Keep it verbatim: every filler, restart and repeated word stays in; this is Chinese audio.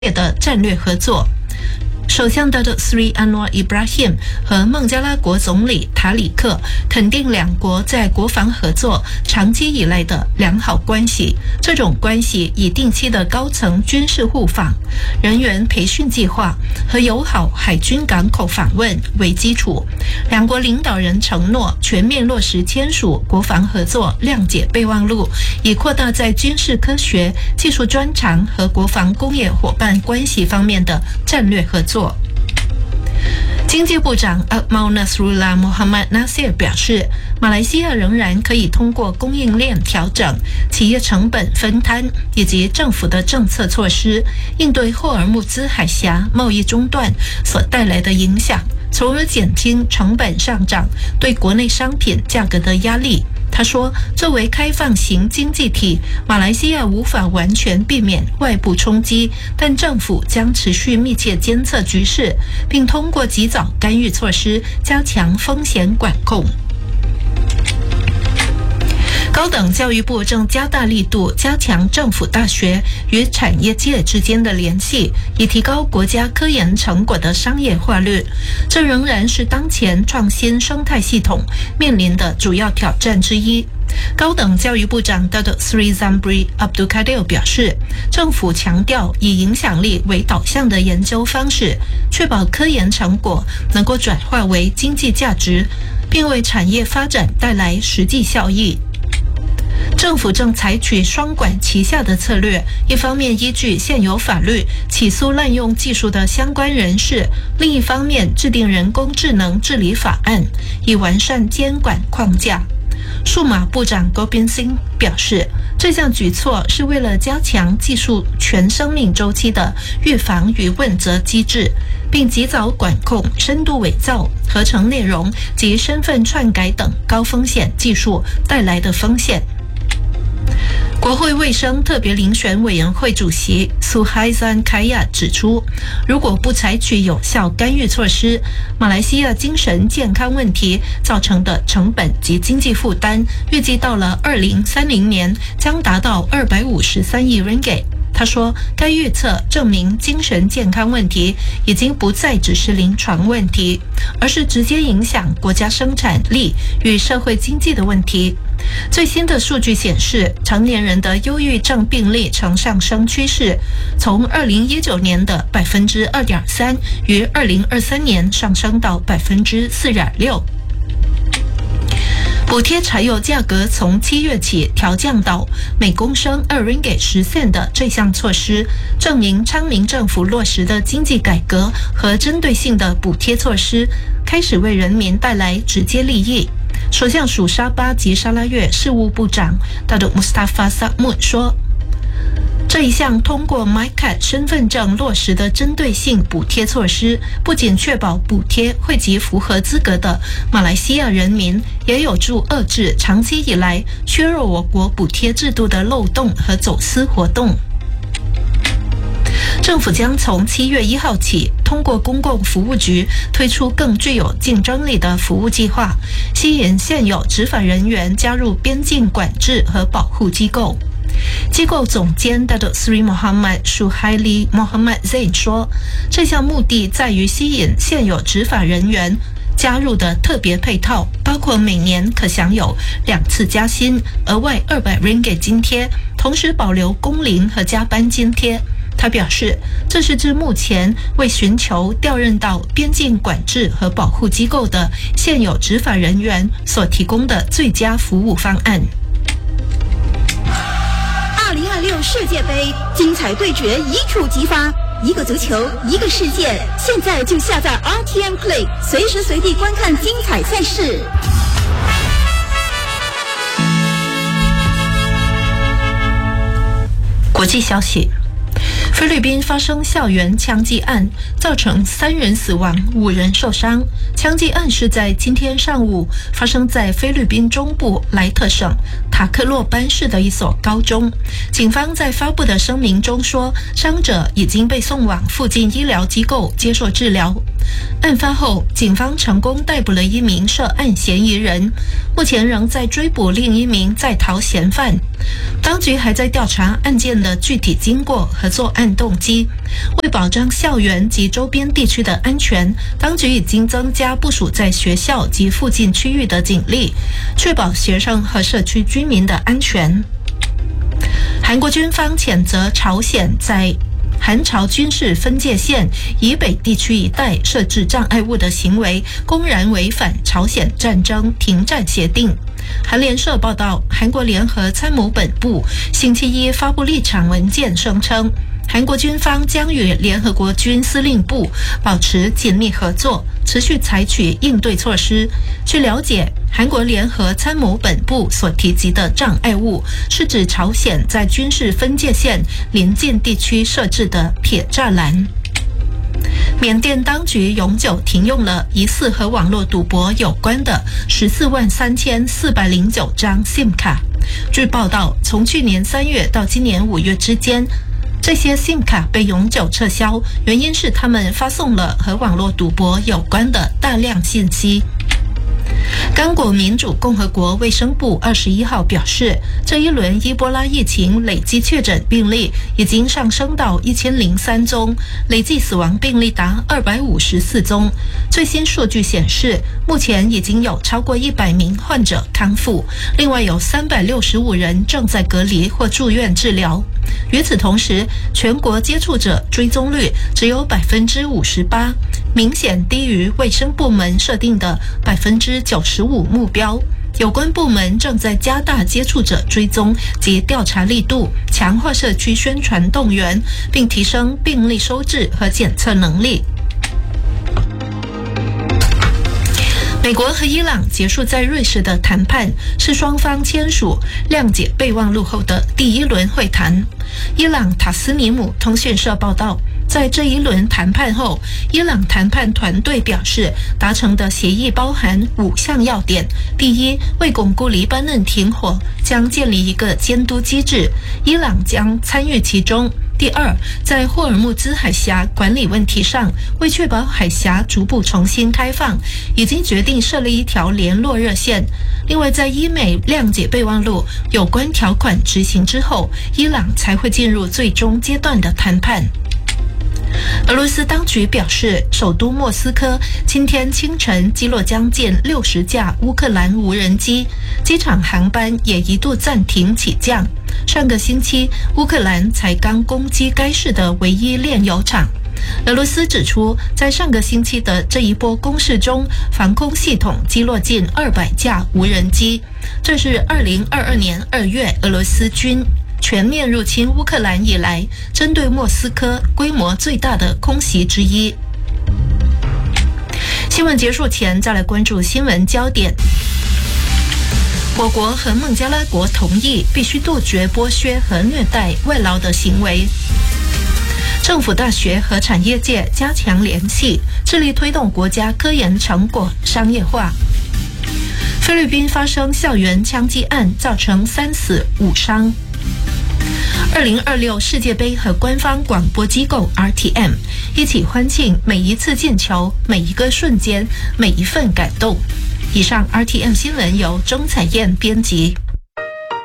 的战略合作。首相 Datuk Seri Anwar Ibrahim 和孟加拉国总理塔里克肯定两国在国防合作长期以来的良好关系，这种关系以定期的高层军事互访、人员培训计划和友好海军港口访问为基础。两国领导人承诺全面落实签署国防合作谅解备忘录，以扩大在军事科学、技术专长和国防工业伙伴关系方面的战略合作。经济部长 Akmal Nasrullah Mohamad Nasir 表示，马来西亚仍然可以通过供应链调整、企业成本分摊以及政府的政策措施，应对霍尔木兹海峡贸易中断所带来的影响，从而减轻成本上涨对国内商品价格的压力。他说，作为开放型经济体，马来西亚无法完全避免外部冲击，但政府将持续密切监测局势，并通过及早干预措施加强风险管控。高等教育部正加大力度加强政府大学与产业界之间的联系，以提高国家科研成果的商业化率。这仍然是当前创新生态系统面临的主要挑战之一。高等教育部长 Datuk Seri Zambry Abdul Kadir 表示，政府强调以影响力为导向的研究方式，确保科研成果能够转化为经济价值，并为产业发展带来实际效益。政府正采取双管齐下的策略，一方面依据现有法律起诉滥用技术的相关人士，另一方面制定人工智能治理法案，以完善监管框架。数码部长 Gobind Singh 表示，这项举措是为了加强技术全生命周期的预防与问责机制，并及早管控深度伪造、合成内容及身份篡改等高风险技术带来的风险。国会卫生特别遴选委员会主席苏海赞凯亚指出，如果不采取有效干预措施，马来西亚精神健康问题造成的成本及经济负担，预计到了二零三零年将达到二百五十三亿 ringgit。他说，该预测证明精神健康问题已经不再只是临床问题，而是直接影响国家生产力与社会经济的问题。最新的数据显示，成年人的忧郁症病例呈上升趋势，从二零一九年的 百分之二点三 于二零二三年上升到 百分之四点六。补贴柴油价格从七月起调降到每公升二 ringgit 十 cent 的这项措施，证明昌明政府落实的经济改革和针对性的补贴措施开始为人民带来直接利益。首相属沙巴及沙拉越事务部长 Datuk Mustafa Sakmud 说，这一项通过 MyCard 身份证落实的针对性补贴措施，不仅确保补贴惠及符合资格的马来西亚人民，也有助遏制长期以来削弱我国补贴制度的漏洞和走私活动。政府将从七月一号起，通过公共服务局推出更具有竞争力的服务计划，吸引现有执法人员加入边境管制和保护机构。机构总监 Datuk Seri Muhammad Shuhaili Muhammad Zain 说，这项目的在于吸引现有执法人员加入的特别配套，包括每年可享有两次加薪、额外二百 ringgit 津贴，同时保留工龄和加班津贴。他表示，这是至目前为寻求调任到边境管制和保护机构的现有执法人员所提供的最佳服务方案。 二零二六世界杯精彩对决一触即发，一个足球，一个世界。现在就下载 R T M Play， 随时随地观看精彩赛事。 国际消息，菲律宾发生校园枪击案，造成三人死亡，五人受伤。枪击案是在今天上午发生在菲律宾中部莱特省塔克洛班市的一所高中。警方在发布的声明中说，伤者已经被送往附近医疗机构接受治疗。 案发后，警方成功逮捕了一名涉案嫌疑人，目前仍在追捕另一名在逃嫌犯。当局还在调查案件的具体经过和作案动机。为保障校园及周边地区的安全，当局已经增加部署在学校及附近区域的警力，确保学生和社区居民的安全。韩国军方谴责朝鲜在韩朝军事分界线以北地区一带设置障碍物的行为，公然违反朝鲜战争停战协定。韩联社报道，韩国联合参谋本部星期一发布立场文件，声称韩国军方将与联合国军司令部保持紧密合作，持续采取应对措施。据了解，韩国联合参谋本部所提及的障碍物，是指朝鲜在军事分界线邻近地区设置的铁栅栏。缅甸当局永久停用了疑似和网络赌博有关的十四万三千四百零九张 SIM 卡。据报道，从去年三月到今年五月之间，这些 SIM 卡被永久撤销，原因是他们发送了和网络赌博有关的大量信息。刚果民主共和国卫生部二十一号表示，这一轮伊波拉疫情累计确诊病例已经上升到一千零三宗，累计死亡病例达二百五十四宗。最新数据显示，目前已经有超过一百名患者康复，另外有三百六十五人正在隔离或住院治疗。与此同时，全国接触者追踪率只有百分之五十八，明显低于卫生部门设定的百分之九十五目标。有关部门正在加大接触者追踪及调查力度，强化社区宣传动员，并提升病例收治和检测能力。美国和伊朗结束在瑞士的谈判，是双方签署谅解备忘录后的第一轮会谈。伊朗塔斯尼姆通讯社报道，在这一轮谈判后，伊朗谈判团队表示，达成的协议包含五项要点：第一，为巩固黎巴嫩停火，将建立一个监督机制，伊朗将参与其中；第二，在霍尔木兹海峡管理问题上，为确保海峡逐步重新开放，已经决定设立一条联络热线。另外，在伊美谅解备忘录有关条款执行之后，伊朗才会进入最终阶段的谈判。俄罗斯当局表示，首都莫斯科今天清晨击落将近六十架乌克兰无人机，机场航班也一度暂停起降。上个星期，乌克兰才刚攻击该市的唯一炼油厂。俄罗斯指出，在上个星期的这一波攻势中，防空系统击落近二百架无人机。这是二零二二年二月俄罗斯军全面入侵乌克兰以来，针对莫斯科规模最大的空袭之一。新闻结束前，再来关注新闻焦点。我国和孟加拉国同意必须杜绝剥削和虐待外劳的行为。政府、大学和产业界加强联系，致力推动国家科研成果商业化。菲律宾发生校园枪击案，造成三死五伤。二零二六世界杯和官方广播机构 R T M 一起欢庆每一次进球、每一个瞬间、每一份感动。以上 R T M 新闻由钟彩燕编辑。